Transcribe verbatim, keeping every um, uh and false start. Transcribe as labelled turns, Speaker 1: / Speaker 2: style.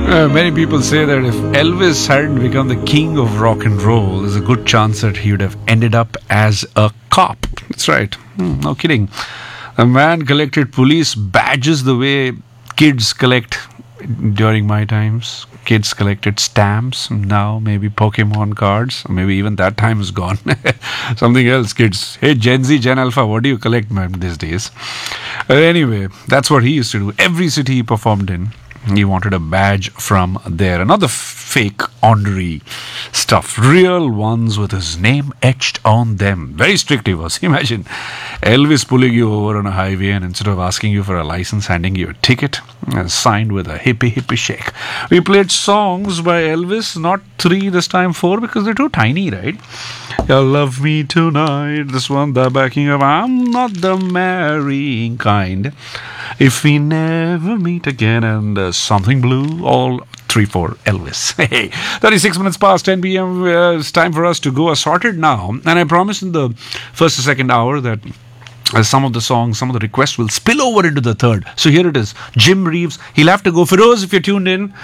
Speaker 1: Uh, many people say that if Elvis hadn't become the king of rock and roll, there's a good chance that he would have ended up as a cop. That's right. Hmm, no kidding. A man collected police badges the way kids collect during my times. Kids collected stamps. Now maybe Pokemon cards. Or maybe even that time is gone. Something else, kids. Hey, Gen Z, Gen Alpha, what do you collect, man, these days? Uh, anyway, that's what he used to do. Every city he performed in, he wanted a badge from there. Another fake, ornery stuff. Real ones with his name etched on them. Very strict he was. Imagine Elvis pulling you over on a highway and instead of asking you for a license, handing you a ticket and signed with a hippie hippie shake. We played songs by Elvis, not three this time, four, because they're too tiny, right? You love me tonight. This one, the backing of I'm not the marrying kind. If we never meet again, and uh, something blue, all three, four, Elvis. Hey, thirty-six minutes past ten p.m. Uh, it's time for us to go assorted now. And I promised in the first or second hour that uh, some of the songs, some of the requests will spill over into the third. So here it is. Jim Reeves. He'll have to go. Feroz, if you're tuned in,